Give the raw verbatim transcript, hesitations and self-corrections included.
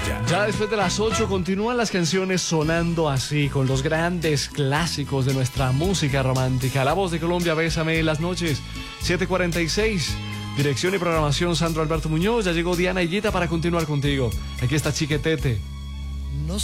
Bedoya. Ya después de las ocho continúan las canciones sonando así, con los grandes clásicos de nuestra música romántica. La Voz de Colombia, Bésame en las noches, siete cuarenta y seis. Dirección y programación, Sandro Alberto Muñoz. Ya llegó Diana Higuita para continuar contigo. Aquí está Chiquetete. No